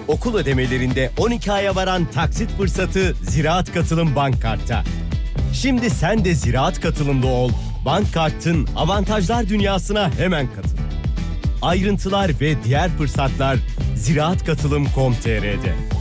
Okul ödemelerinde 12 aya varan taksit fırsatı Ziraat Katılım Bank Kart'ta. Şimdi sen de Ziraat Katılım'da ol. Bank Kart'ın avantajlar dünyasına hemen katıl. Ayrıntılar ve diğer fırsatlar ziraatkatılım.com.tr'de.